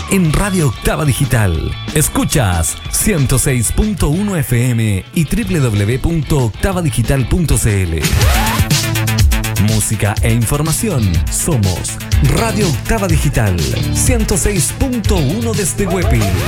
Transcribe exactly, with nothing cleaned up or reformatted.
en Radio Octava Digital. Escuchas ciento seis punto uno F M y doble u doble u doble u punto octava digital punto c l. Música e información. Somos Radio Octava Digital ciento seis punto uno desde Huepi.